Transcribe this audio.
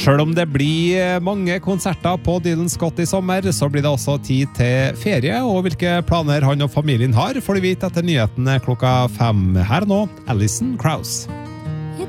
Selv om det blir mange konserter på Dylan Scott i sommer, så blir det også tid til ferie, og hvilke planer han og familien har får du vite etter nyhetene klokka 5. Her nå, Alison Krauss.